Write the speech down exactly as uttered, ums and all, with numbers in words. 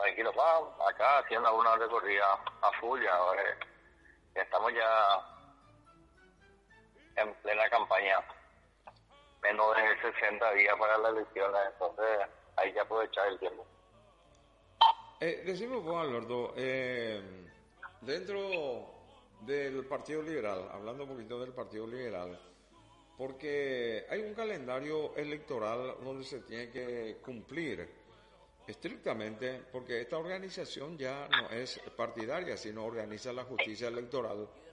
tranquilo, va, acá haciendo una recorrida a full, ya, ahora ya estamos ya en plena campaña, menos de sesenta días para las elecciones, entonces hay que aprovechar el tiempo. Eh, decime vos, Alberto, eh, dentro del Partido Liberal, hablando un poquito del Partido Liberal, porque hay un calendario electoral donde se tiene que cumplir estrictamente, porque esta organización ya no es partidaria, sino organiza la justicia electoral